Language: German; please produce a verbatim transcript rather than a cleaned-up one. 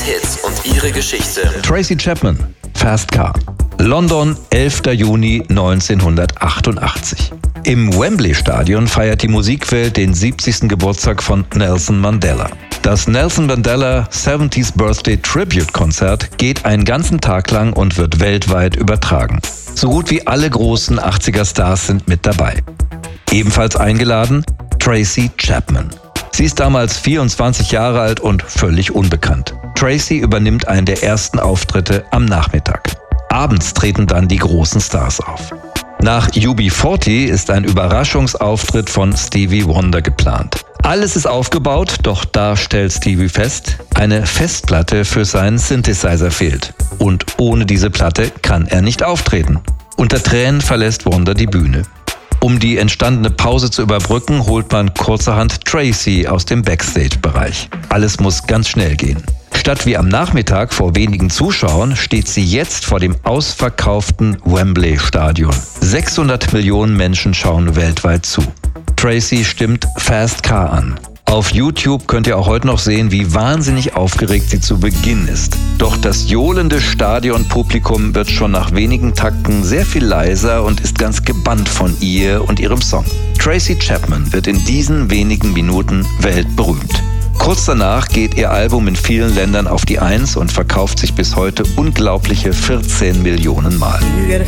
Hits und ihre Geschichte. Tracy Chapman, Fast Car. London, elfter Juni neunzehnhundertachtundachtzig. Im Wembley-Stadion feiert die Musikwelt den siebzigsten Geburtstag von Nelson Mandela. Das Nelson Mandela siebzigsten Birthday Tribute Konzert geht einen ganzen Tag lang und wird weltweit übertragen. So gut wie alle großen achtziger Stars sind mit dabei. Ebenfalls eingeladen Tracy Chapman. Sie ist damals vierundzwanzig Jahre alt und völlig unbekannt. Tracy übernimmt einen der ersten Auftritte am Nachmittag. Abends treten dann die großen Stars auf. Nach U B vierzig ist ein Überraschungsauftritt von Stevie Wonder geplant. Alles ist aufgebaut, doch da stellt Stevie fest, eine Festplatte für seinen Synthesizer fehlt. Und ohne diese Platte kann er nicht auftreten. Unter Tränen verlässt Wonder die Bühne. Um die entstandene Pause zu überbrücken, holt man kurzerhand Tracy aus dem Backstage-Bereich. Alles muss ganz schnell gehen. Statt wie am Nachmittag vor wenigen Zuschauern steht sie jetzt vor dem ausverkauften Wembley-Stadion. sechshundert Millionen Menschen schauen weltweit zu. Tracy stimmt Fast Car an. Auf YouTube könnt ihr auch heute noch sehen, wie wahnsinnig aufgeregt sie zu Beginn ist. Doch das johlende Stadionpublikum wird schon nach wenigen Takten sehr viel leiser und ist ganz gebannt von ihr und ihrem Song. Tracy Chapman wird in diesen wenigen Minuten weltberühmt. Kurz danach geht ihr Album in vielen Ländern auf die Eins und verkauft sich bis heute unglaubliche vierzehn Millionen Mal. You get a